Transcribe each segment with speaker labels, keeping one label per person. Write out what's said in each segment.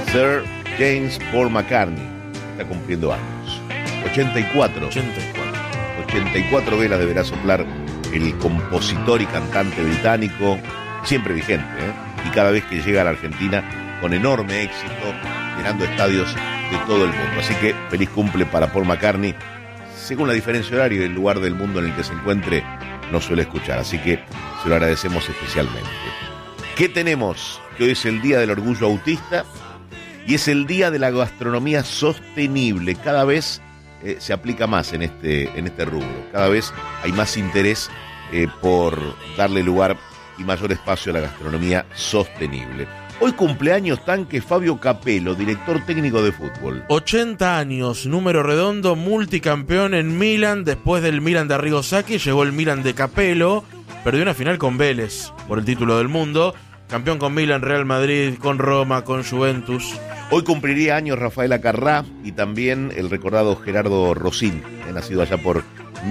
Speaker 1: Sir James Paul McCartney está cumpliendo años. 84 velas deberá soplar el compositor y cantante británico, siempre vigente, y cada vez que llega a la Argentina con enorme éxito, llenando estadios de todo el mundo. Así que feliz cumple para Paul McCartney. Según la diferencia horaria y el lugar del mundo en el que se encuentre, no suele escuchar, así que se lo agradecemos especialmente. ¿Qué tenemos? Que hoy es el Día del Orgullo Autista y es el Día de la Gastronomía Sostenible. Cada vez se aplica más en este rubro. Cada vez hay más interés por darle lugar y mayor espacio a la gastronomía sostenible. Hoy cumpleaños Tanque Fabio Capello, director técnico de fútbol.
Speaker 2: 80 años, número redondo, multicampeón en Milan. Después del Milan de Arrigo Sacchi llegó el Milan de Capello. Perdió una final con Vélez por el título del mundo. Campeón con Milan, Real Madrid, con Roma, con Juventus.
Speaker 1: Hoy cumpliría años Rafael Acarrá y también el recordado Gerardo Rosín, nacido allá por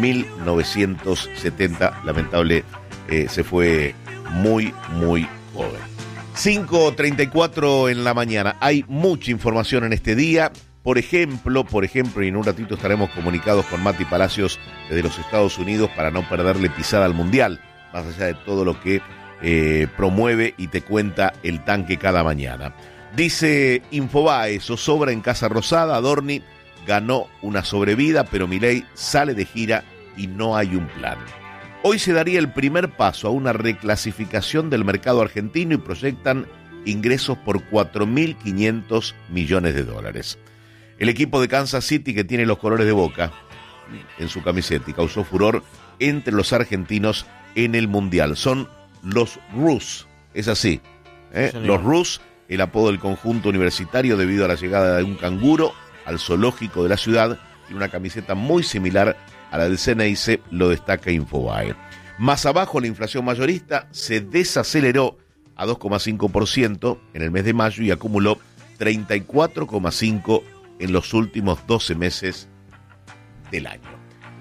Speaker 1: 1970. Lamentable, se fue muy, muy joven. 5:34 en la mañana. Hay mucha información en este día. Por ejemplo, y en un ratito estaremos comunicados con Mati Palacios desde los Estados Unidos para no perderle pisada al Mundial, más allá de todo lo que promueve y te cuenta el Tanque cada mañana. Dice Infobae, zozobra en Casa Rosada, Adorni ganó una sobrevida, pero Milei sale de gira y no hay un plan. Hoy se daría el primer paso a una reclasificación del mercado argentino y proyectan ingresos por $4.500 millones. El equipo de Kansas City, que tiene los colores de Boca en su camiseta y causó furor entre los argentinos en el Mundial, son los Roos, es así, los Roos, el apodo del conjunto universitario debido a la llegada de un canguro al zoológico de la ciudad y una camiseta muy similar a la del Ceneice, lo destaca Infobae. Más abajo, la inflación mayorista se desaceleró a 2,5% en el mes de mayo y acumuló 34,5% en los últimos 12 meses del año.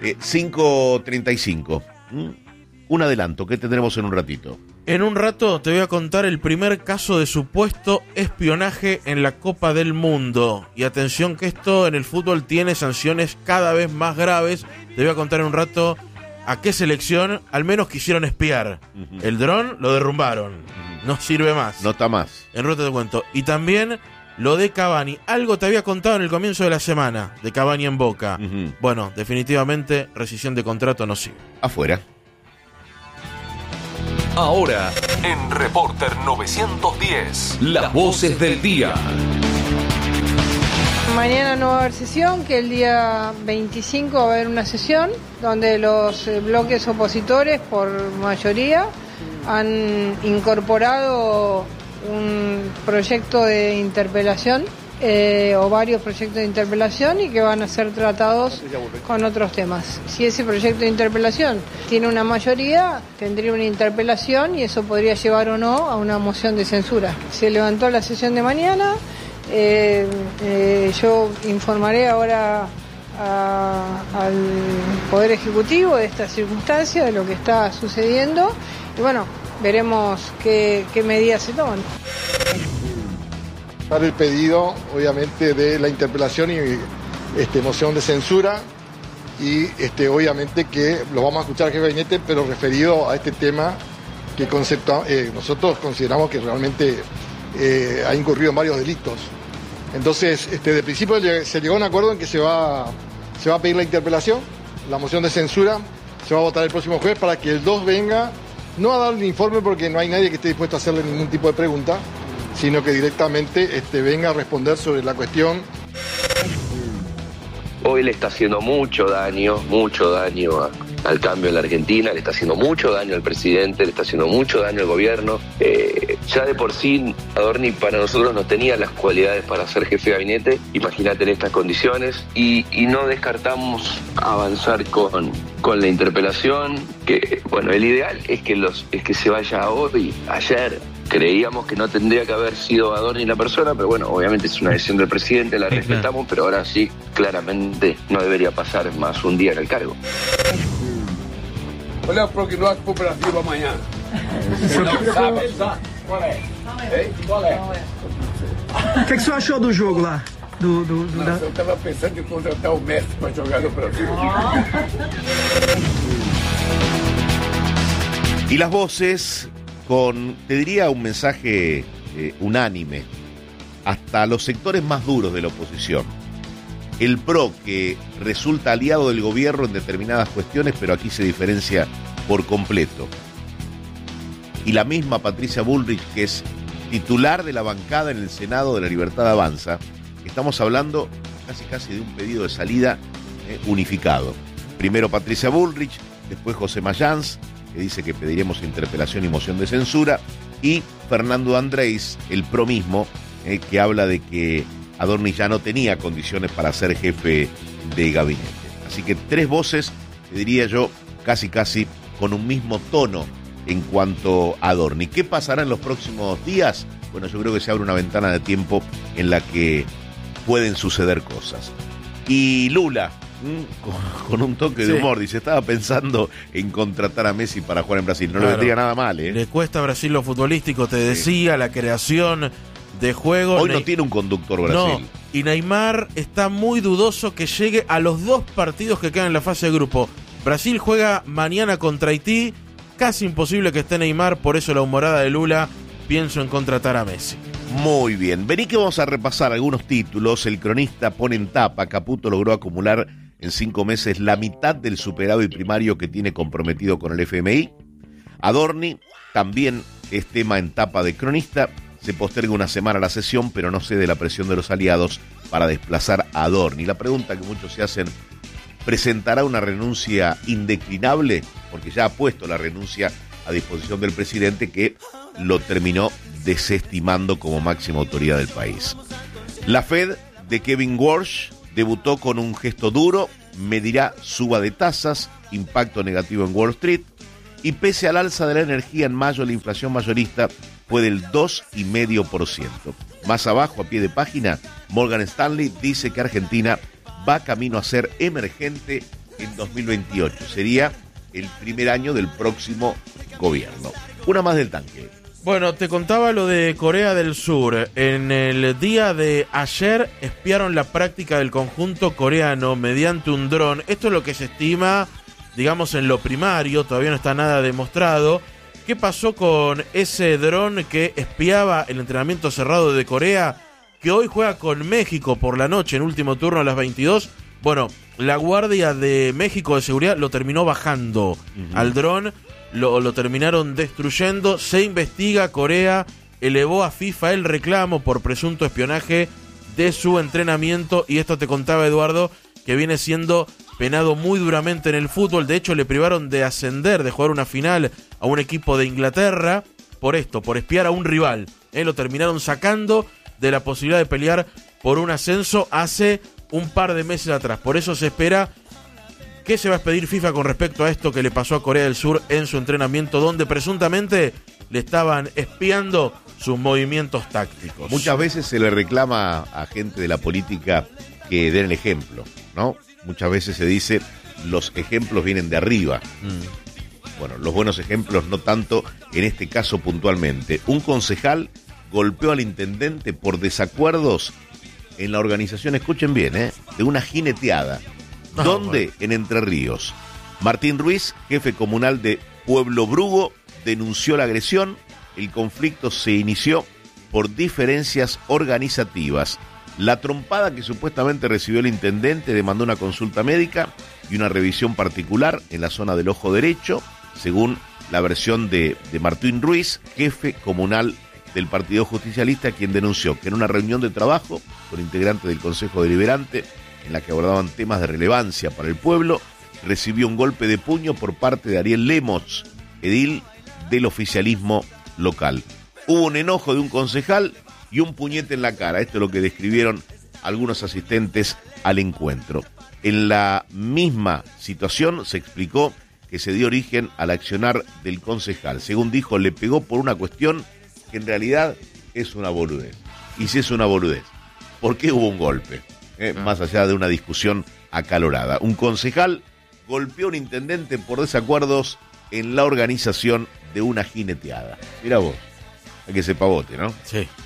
Speaker 1: 5:35. Un adelanto, ¿qué tendremos en un ratito?
Speaker 2: En un rato te voy a contar el primer caso de supuesto espionaje en la Copa del Mundo. Y atención que esto en el fútbol tiene sanciones cada vez más graves. Te voy a contar en un rato a qué selección al menos quisieron espiar. El dron lo derrumbaron. No sirve más.
Speaker 1: No está más.
Speaker 2: En un rato te cuento. Y también lo de Cavani. Algo te había contado en el comienzo de la semana de Cavani en Boca. Bueno, definitivamente rescisión de contrato no sigue.
Speaker 1: Afuera.
Speaker 3: Ahora, en Reporter 910, las voces del día.
Speaker 4: Mañana no va a haber sesión, que el día 25 va a haber una sesión donde los bloques opositores, por mayoría, han incorporado un proyecto de interpelación o varios proyectos de interpelación y que van a ser tratados con otros temas. Si ese proyecto de interpelación tiene una mayoría, tendría una interpelación y eso podría llevar o no a una moción de censura. Se levantó la sesión de mañana, yo informaré ahora al Poder Ejecutivo de esta circunstancia, de lo que está sucediendo y bueno, veremos qué medidas se toman.
Speaker 5: El pedido, obviamente, de la interpelación y moción de censura y obviamente que lo vamos a escuchar al jefe de gabinete, pero referido a este tema que nosotros consideramos que realmente ha incurrido en varios delitos. Entonces, de principio se llegó a un acuerdo en que se va a pedir la interpelación, la moción de censura, se va a votar el próximo jueves para que el 2 venga, no a dar un informe porque no hay nadie que esté dispuesto a hacerle ningún tipo de pregunta, sino que directamente venga a responder sobre la cuestión.
Speaker 6: Hoy le está haciendo mucho daño al cambio en la Argentina, le está haciendo mucho daño al presidente, le está haciendo mucho daño al gobierno. Ya de por sí, Adorni para nosotros no tenía las cualidades para ser jefe de gabinete, imagínate en estas condiciones, y no descartamos avanzar con la interpelación, que bueno, el ideal es que se vaya hoy, ayer. Creíamos que no tendría que haber sido Adorni la persona, pero bueno, obviamente es una decisión del presidente, la respetamos, pero ahora sí, claramente no debería pasar más un día en el cargo.
Speaker 7: Olha a prognóstico pro Brasil amanhã. Não sabe qual é? Qual é?
Speaker 8: que você achou do jogo lá?
Speaker 7: Nossa, eu estava pensando em contratar o Messi para jogar no Brasil.
Speaker 1: Y las voces con, te diría, un mensaje unánime, hasta los sectores más duros de la oposición. El PRO, que resulta aliado del gobierno en determinadas cuestiones, pero aquí se diferencia por completo. Y la misma Patricia Bullrich, que es titular de la bancada en el Senado de la Libertad Avanza. Estamos hablando casi de un pedido de salida unificado. Primero Patricia Bullrich, después José Mayans, que dice que pediremos interpelación y moción de censura, y Fernando Andrés, el PRO mismo, que habla de que Adorni ya no tenía condiciones para ser jefe de gabinete. Así que tres voces, te diría yo, casi con un mismo tono en cuanto a Adorni. ¿Qué pasará en los próximos días? Bueno, yo creo que se abre una ventana de tiempo en la que pueden suceder cosas. Y Lula, con un toque de humor, dice, estaba pensando en contratar a Messi para jugar en Brasil. No le vendría nada mal, ¿eh?
Speaker 2: Le cuesta a Brasil lo futbolístico, te decía, la creación de juego.
Speaker 1: Hoy no tiene un conductor Brasil.
Speaker 2: No, y Neymar está muy dudoso que llegue a los 2 partidos que quedan en la fase de grupo. Brasil juega mañana contra Haití, casi imposible que esté Neymar, por eso la humorada de Lula, pienso en contratar a Messi.
Speaker 1: Muy bien, vení que vamos a repasar algunos títulos. El Cronista pone en tapa, Caputo logró acumular en 5 meses la mitad del superávit primario que tiene comprometido con el FMI. Adorni también es tema en tapa de Cronista. Se posterga una semana la sesión, pero no cede la presión de los aliados para desplazar a Adorni. La pregunta que muchos se hacen, ¿presentará una renuncia indeclinable? Porque ya ha puesto la renuncia a disposición del presidente, que lo terminó desestimando como máxima autoridad del país. La Fed de Kevin Warsh debutó con un gesto duro, medirá suba de tasas, impacto negativo en Wall Street, y pese al alza de la energía en mayo, la inflación mayorista fue del 2,5%. Más abajo, a pie de página, Morgan Stanley dice que Argentina va camino a ser emergente en 2028. Sería el primer año del próximo gobierno. Una más del tanque.
Speaker 2: Bueno, te contaba lo de Corea del Sur. En el día de ayer espiaron la práctica del conjunto coreano mediante un dron. Esto es lo que se estima, digamos, en lo primario, todavía no está nada demostrado. ¿Qué pasó con ese dron que espiaba el entrenamiento cerrado de Corea, que hoy juega con México por la noche en último turno a las 22? Bueno, la Guardia de México de Seguridad lo terminó bajando al dron. Lo terminaron destruyendo. Se investiga. Corea elevó a FIFA el reclamo por presunto espionaje de su entrenamiento. Y esto te contaba Eduardo, que viene siendo penado muy duramente en el fútbol. De hecho, le privaron de ascender, de jugar una final a un equipo de Inglaterra por esto, por espiar a un rival. Lo terminaron sacando de la posibilidad de pelear por un ascenso hace un par de meses atrás. Por eso se espera ¿qué se va a expedir FIFA con respecto a esto que le pasó a Corea del Sur en su entrenamiento, donde presuntamente le estaban espiando sus movimientos tácticos?
Speaker 1: Muchas veces se le reclama a gente de la política que den el ejemplo, ¿no? Muchas veces se dice, los ejemplos vienen de arriba. Bueno, los buenos ejemplos no tanto en este caso puntualmente. Un concejal golpeó al intendente por desacuerdos en la organización, escuchen bien, de una jineteada. ¿Dónde? En Entre Ríos. Martín Ruiz, jefe comunal de Pueblo Brugo, denunció la agresión. El conflicto se inició por diferencias organizativas. La trompada que supuestamente recibió el intendente demandó una consulta médica y una revisión particular en la zona del ojo derecho, según la versión de Martín Ruiz, jefe comunal del Partido Justicialista, quien denunció que en una reunión de trabajo con integrantes del Consejo Deliberante, en la que abordaban temas de relevancia para el pueblo, recibió un golpe de puño por parte de Ariel Lemos, edil del oficialismo local. Hubo un enojo de un concejal y un puñete en la cara. Esto es lo que describieron algunos asistentes al encuentro. En la misma situación se explicó que se dio origen al accionar del concejal. Según dijo, le pegó por una cuestión que en realidad es una boludez. Y si es una boludez, ¿por qué hubo un golpe? Más allá de una discusión acalorada. Un concejal golpeó a un intendente por desacuerdos en la organización de una jineteada. Mira vos, hay que ser pavote, ¿no?
Speaker 2: Sí.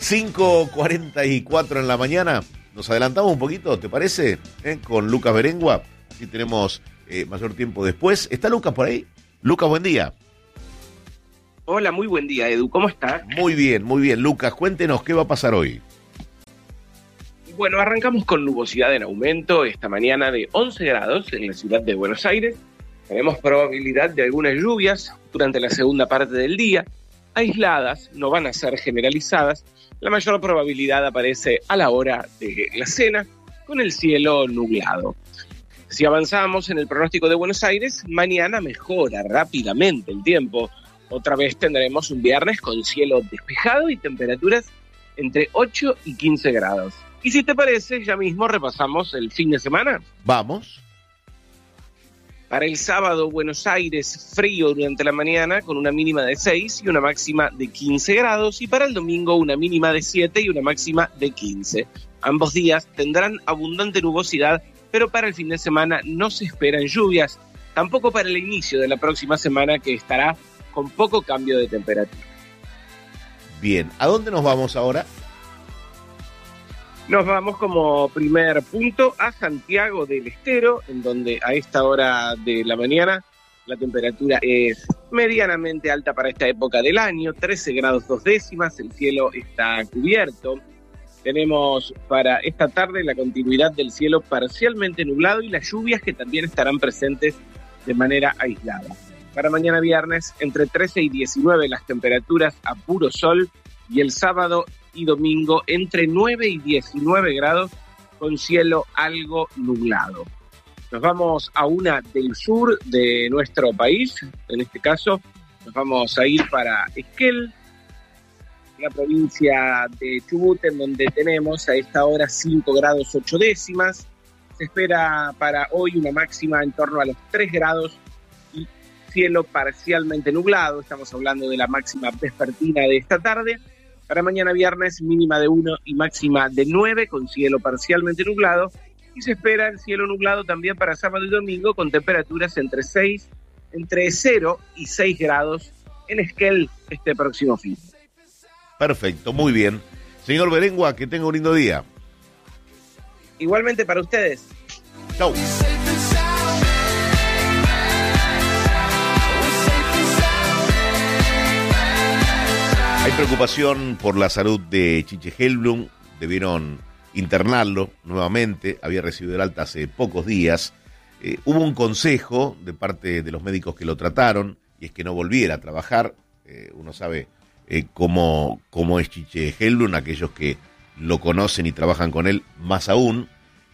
Speaker 1: 5:44 en la mañana. Nos adelantamos un poquito, ¿te parece? Con Lucas Berengua. Si tenemos mayor tiempo después. ¿Está Lucas por ahí? Lucas, buen día.
Speaker 8: Hola, muy buen día, Edu. ¿Cómo estás?
Speaker 1: Muy bien, muy bien. Lucas, cuéntenos qué va a pasar hoy.
Speaker 8: Bueno, arrancamos con nubosidad en aumento esta mañana de 11 grados en la ciudad de Buenos Aires. Tenemos probabilidad de algunas lluvias durante la segunda parte del día, aisladas, no van a ser generalizadas. La mayor probabilidad aparece a la hora de la cena, con el cielo nublado. Si avanzamos en el pronóstico de Buenos Aires, mañana mejora rápidamente el tiempo. Otra vez tendremos un viernes con cielo despejado y temperaturas entre 8 y 15 grados. Y si te parece, ya mismo repasamos el fin de semana.
Speaker 1: Vamos.
Speaker 8: Para el sábado, Buenos Aires, frío durante la mañana con una mínima de 6 y una máxima de 15 grados. Y para el domingo, una mínima de 7 y una máxima de 15. Ambos días tendrán abundante nubosidad, pero para el fin de semana no se esperan lluvias. Tampoco para el inicio de la próxima semana, que estará con poco cambio de temperatura.
Speaker 1: Bien, ¿a dónde nos vamos ahora?
Speaker 8: Nos vamos como primer punto a Santiago del Estero, en donde a esta hora de la mañana la temperatura es medianamente alta para esta época del año, 13 grados 2 décimas, el cielo está cubierto. Tenemos para esta tarde la continuidad del cielo parcialmente nublado y las lluvias que también estarán presentes de manera aislada. Para mañana viernes, entre 13 y 19 las temperaturas a puro sol, y el sábado y domingo entre 9 y 19 grados con cielo algo nublado. Nos vamos a una del sur de nuestro país, en este caso nos vamos a ir para Esquel, la provincia de Chubut, en donde tenemos a esta hora 5 grados 8 décimas. Se espera para hoy una máxima en torno a los 3 grados y cielo parcialmente nublado. Estamos hablando de la máxima vespertina de esta tarde. Para mañana viernes, mínima de 1 y máxima de 9, con cielo parcialmente nublado. Y se espera el cielo nublado también para sábado y domingo, con temperaturas entre 0 y 6 grados en Esquel este próximo fin.
Speaker 1: Perfecto, muy bien. Señor Berengua, que tenga un lindo día.
Speaker 8: Igualmente para ustedes.
Speaker 1: Chau. Hay preocupación por la salud de Chiche Hellblum. Debieron internarlo nuevamente. Había recibido el alta hace pocos días. Hubo un consejo de parte de los médicos que lo trataron, y es que no volviera a trabajar. Uno sabe cómo es Chiche Hellblum, aquellos que lo conocen y trabajan con él más aún.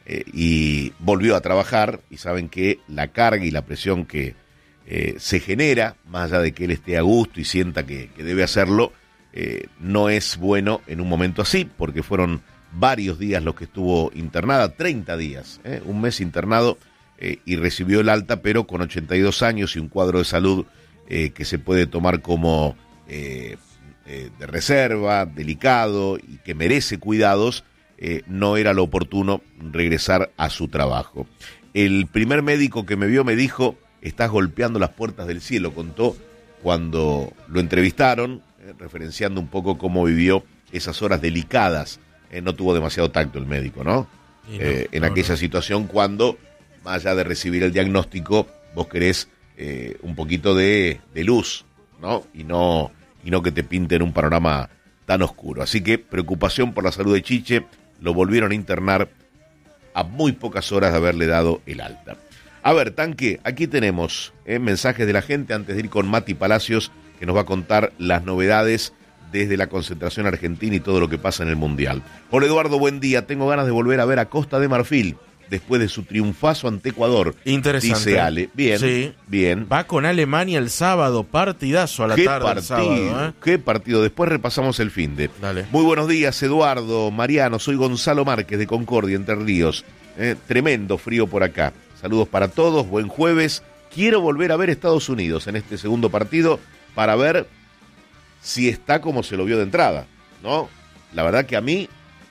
Speaker 1: Y volvió a trabajar, y saben que la carga y la presión que se genera, más allá de que él esté a gusto y sienta que debe hacerlo, no es bueno en un momento así, porque fueron varios días los que estuvo internada, 30 días, un mes internado, y recibió el alta, pero con 82 años y un cuadro de salud que se puede tomar como de reserva, delicado y que merece cuidados. No era lo oportuno regresar a su trabajo. El primer médico que me vio me dijo: estás golpeando las puertas del cielo, contó cuando lo entrevistaron, referenciando un poco cómo vivió esas horas delicadas. No tuvo demasiado tacto el médico, ¿no? En aquella situación, cuando, más allá de recibir el diagnóstico, vos querés un poquito de luz, ¿no? Y no que te pinten un panorama tan oscuro. Así que preocupación por la salud de Chiche. Lo volvieron a internar a muy pocas horas de haberle dado el alta. A ver, Tanque, aquí tenemos mensajes de la gente antes de ir con Mati Palacios, que nos va a contar las novedades desde la concentración argentina y todo lo que pasa en el Mundial. Hola Eduardo, buen día. Tengo ganas de volver a ver a Costa de Marfil después de su triunfazo ante Ecuador.
Speaker 2: Interesante.
Speaker 1: Dice Ale. Bien, sí. Bien.
Speaker 2: Va con Alemania el sábado, partidazo a la tarde el sábado.
Speaker 1: Qué partido. Después repasamos el finde.
Speaker 2: Dale.
Speaker 1: Muy buenos días, Eduardo, Mariano. Soy Gonzalo Márquez de Concordia, Entre Ríos. Tremendo frío por acá. Saludos para todos, buen jueves. Quiero volver a ver Estados Unidos en este segundo partido para ver si está como se lo vio de entrada, ¿no? La verdad que a mí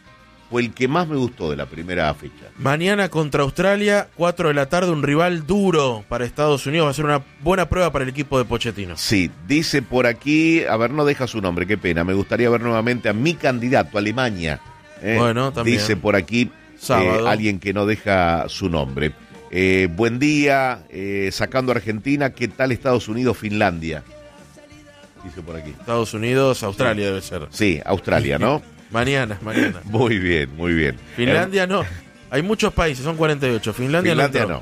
Speaker 1: fue el que más me gustó de la primera fecha.
Speaker 2: Mañana contra Australia, 4 de la tarde, un rival duro para Estados Unidos. Va a ser una buena prueba para el equipo de Pochettino.
Speaker 1: Sí, dice por aquí, a ver, no deja su nombre, qué pena. Me gustaría ver nuevamente a mi candidato, Alemania.
Speaker 2: Bueno, también.
Speaker 1: Dice por aquí alguien que no deja su nombre. Buen día, sacando a Argentina, ¿qué tal Estados Unidos, Finlandia? Dice por aquí.
Speaker 2: Estados Unidos, Australia debe ser.
Speaker 1: Sí, Australia, ¿no?
Speaker 2: Mañana.
Speaker 1: Muy bien, muy bien.
Speaker 2: Finlandia no. Hay muchos países, son 48. Finlandia no.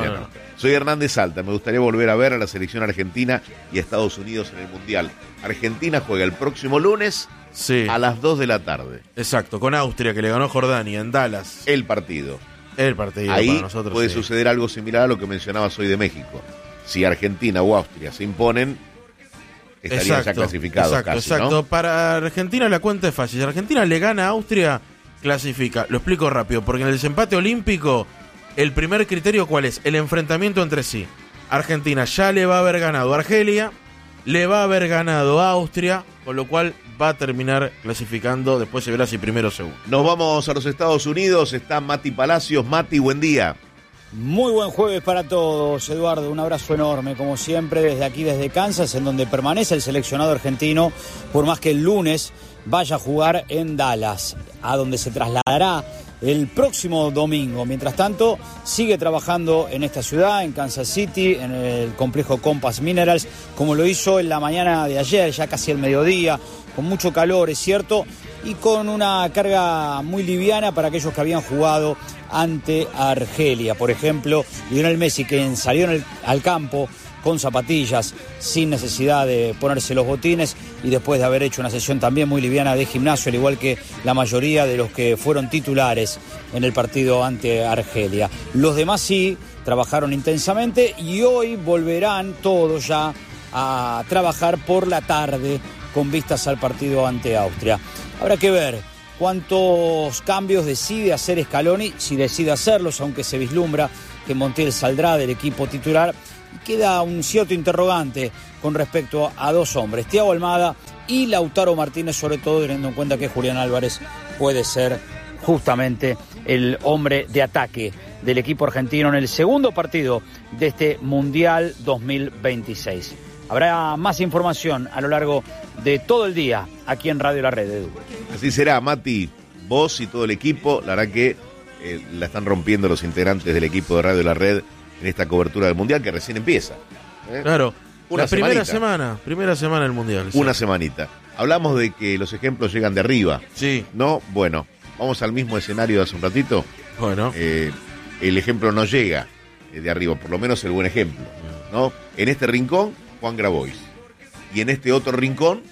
Speaker 1: Soy Hernández Alta, me gustaría volver a ver a la selección argentina y a Estados Unidos en el Mundial. Argentina juega el próximo lunes a las 2 de la tarde.
Speaker 2: Exacto, con Austria, que le ganó Jordania en Dallas.
Speaker 1: El partido.
Speaker 2: Ahí
Speaker 1: para nosotros, puede suceder algo similar a lo que mencionabas hoy de México. Si Argentina o Austria se imponen, estarían ya clasificados
Speaker 2: Exacto.
Speaker 1: ¿no?
Speaker 2: Para Argentina la cuenta es fácil. Si Argentina le gana a Austria, clasifica. Lo explico rápido, porque en el desempate olímpico, el primer criterio, ¿cuál es? El enfrentamiento entre sí. Argentina ya le va a haber ganado a Argelia, le va a haber ganado a Austria, con lo cual va a terminar clasificando. Después se verá si primero o segundo.
Speaker 1: Nos vamos a los Estados Unidos. Está Mati Palacios. Mati, buen día.
Speaker 9: Muy buen jueves para todos, Eduardo, un abrazo enorme, como siempre, desde aquí, desde Kansas, en donde permanece el seleccionado argentino, por más que el lunes vaya a jugar en Dallas, a donde se trasladará el próximo domingo. Mientras tanto, sigue trabajando en esta ciudad, en Kansas City, en el complejo Compass Minerals, como lo hizo en la mañana de ayer, ya casi el mediodía, con mucho calor, es cierto, y con una carga muy liviana para aquellos que habían jugado ante Argelia. Por ejemplo, Lionel Messi, que salió al campo con zapatillas, sin necesidad de ponerse los botines, y después de haber hecho una sesión también muy liviana de gimnasio, al igual que la mayoría de los que fueron titulares en el partido ante Argelia. Los demás sí trabajaron intensamente y hoy volverán todos ya a trabajar por la tarde con vistas al partido ante Austria. Habrá que ver cuántos cambios decide hacer Scaloni, si decide hacerlos, aunque se vislumbra que Montiel saldrá del equipo titular. Y queda un cierto interrogante con respecto a dos hombres, Thiago Almada y Lautaro Martínez, sobre todo teniendo en cuenta que Julián Álvarez puede ser justamente el hombre de ataque del equipo argentino en el segundo partido de este Mundial 2026. Habrá más información a lo largo de todo el día aquí en Radio La Red, Edu.
Speaker 1: Así será, Mati. Vos y todo el equipo, la verdad que la están rompiendo los integrantes del equipo de Radio La Red en esta cobertura del Mundial que recién empieza.
Speaker 2: Claro,
Speaker 1: una
Speaker 2: primera semana del Mundial.
Speaker 1: Una semanita. Hablamos de que los ejemplos llegan de arriba.
Speaker 2: Sí.
Speaker 1: ¿No? Bueno, vamos al mismo escenario de hace un ratito.
Speaker 2: Bueno.
Speaker 1: El ejemplo no llega de arriba, por lo menos el buen ejemplo, ¿no? En este rincón, Juan Grabois. Y en este otro rincón,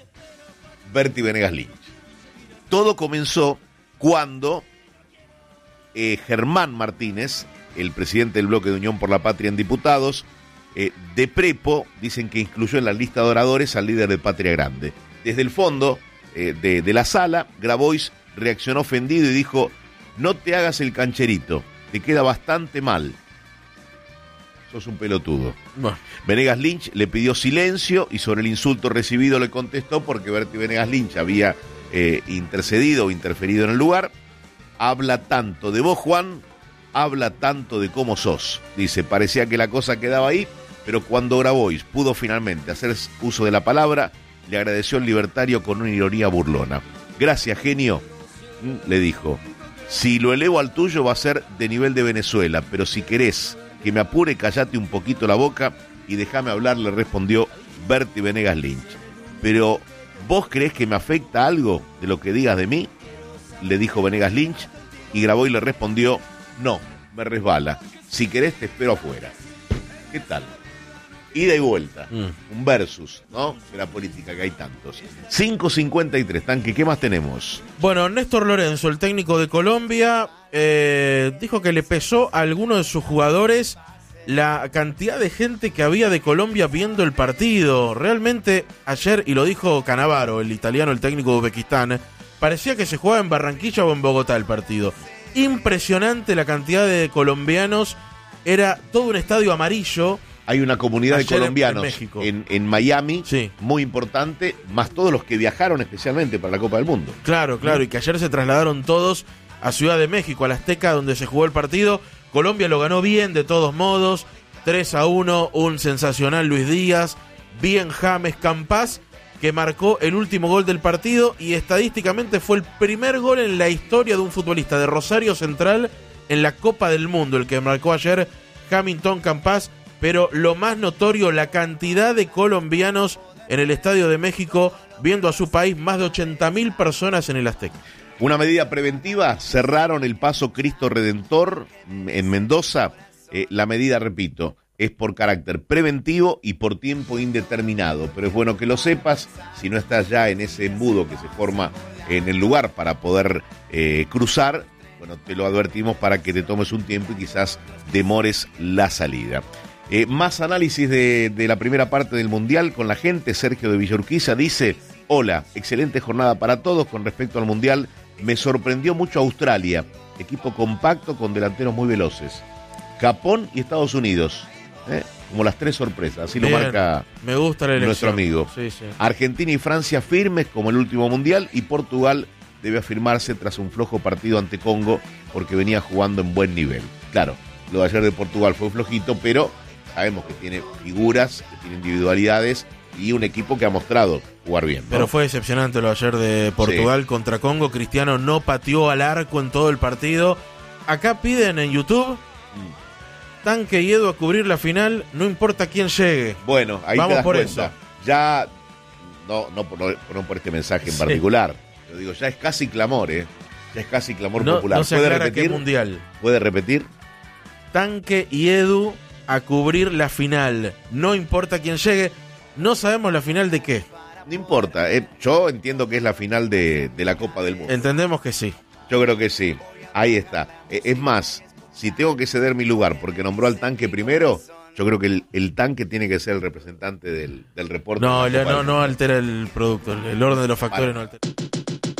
Speaker 1: Berti Venegas Lynch. Todo comenzó cuando Germán Martínez, el presidente del bloque de Unión por la Patria en diputados, de prepo, dicen que incluyó en la lista de oradores al líder de Patria Grande. Desde el fondo de la sala, Grabois reaccionó ofendido y dijo: no te hagas el cancherito, te queda bastante mal. Sos un pelotudo.
Speaker 2: Bueno.
Speaker 1: Venegas Lynch le pidió silencio y sobre el insulto recibido le contestó, porque Berti Venegas Lynch había intercedido o interferido en el lugar. Habla tanto de vos, Juan, habla tanto de cómo sos. Dice, parecía que la cosa quedaba ahí, pero cuando Grabois pudo finalmente hacer uso de la palabra, le agradeció al libertario con una ironía burlona. Gracias, genio, le dijo. Si lo elevo al tuyo va a ser de nivel de Venezuela, pero si querés que me apure, callate un poquito la boca y déjame hablar, le respondió Berti Venegas Lynch. Pero, ¿vos creés que me afecta algo de lo que digas de mí?, le dijo Venegas Lynch, y Grabois le respondió: no, me resbala, si querés te espero afuera. ¿Qué tal? Ida y vuelta, un versus, ¿no?, de la política, que hay tantos. 5:53, Tanque, ¿qué más tenemos?
Speaker 2: Bueno, Néstor Lorenzo, el técnico de Colombia, dijo que le pesó a alguno de sus jugadores la cantidad de gente que había de Colombia viendo el partido. Realmente ayer, y lo dijo Cannavaro, el italiano, el técnico de Uzbekistán, parecía que se jugaba en Barranquilla o en Bogotá el partido. Impresionante la cantidad de colombianos, era todo un estadio amarillo.
Speaker 1: Hay una comunidad de
Speaker 2: Ayer
Speaker 1: colombianos
Speaker 2: en México.
Speaker 1: en Miami,
Speaker 2: Sí.
Speaker 1: muy importante, más todos los que viajaron especialmente para la Copa del Mundo.
Speaker 2: Claro, y que ayer se trasladaron todos a Ciudad de México, al Azteca, donde se jugó el partido. Colombia lo ganó bien, de todos modos, 3-1, un sensacional Luis Díaz, bien James Campas, que marcó el último gol del partido y estadísticamente fue el primer gol en la historia de un futbolista de Rosario Central en la Copa del Mundo, el que marcó ayer Hamilton Campas. Pero lo más notorio, la cantidad de colombianos en el Estadio de México viendo a su país, más de 80.000 personas en el Azteca.
Speaker 1: Una medida preventiva, cerraron el paso Cristo Redentor en Mendoza. La medida, repito, es por carácter preventivo y por tiempo indeterminado, pero es bueno que lo sepas si no estás ya en ese embudo que se forma en el lugar para poder cruzar. Bueno, te lo advertimos para que te tomes un tiempo y quizás demores la salida. Más análisis de la primera parte del Mundial con la gente. Sergio de Villurquiza dice: hola, excelente jornada para todos. Con respecto al Mundial, me sorprendió mucho Australia, equipo compacto con delanteros muy veloces. Japón y Estados Unidos, como las tres sorpresas, así
Speaker 2: Bien,
Speaker 1: lo marca
Speaker 2: me gusta la elección.
Speaker 1: nuestro amigo.
Speaker 2: Sí.
Speaker 1: Argentina y Francia firmes como el último Mundial, y Portugal debe afirmarse tras un flojo partido ante Congo porque venía jugando en buen nivel. Claro, lo de ayer de Portugal fue flojito, pero sabemos que tiene figuras, que tiene individualidades y un equipo que ha mostrado jugar bien, ¿no?
Speaker 2: Pero fue decepcionante lo de ayer de Portugal contra Congo. Cristiano no pateó al arco en todo el partido. Acá piden en YouTube Tanque y Edu a cubrir la final, no importa quién llegue.
Speaker 1: Bueno, ahí
Speaker 2: vamos
Speaker 1: te das
Speaker 2: por
Speaker 1: cuenta.
Speaker 2: eso.
Speaker 1: Ya, no por este mensaje en particular, yo digo, ya es casi clamor, Ya es casi clamor popular.
Speaker 2: No se
Speaker 1: ¿Puede
Speaker 2: aclara
Speaker 1: repetir?
Speaker 2: qué mundial.
Speaker 1: ¿Puede repetir?
Speaker 2: Tanque y Edu a cubrir la final, no importa quién llegue. No sabemos la final de qué.
Speaker 1: No importa, yo entiendo que es la final de la Copa del Mundo.
Speaker 2: Entendemos que sí.
Speaker 1: Yo creo que sí, ahí está. Es más, si tengo que ceder mi lugar porque nombró al Tanque primero, yo creo que el Tanque tiene que ser el representante del reporte.
Speaker 2: No altera el producto, el orden de los factores no altera.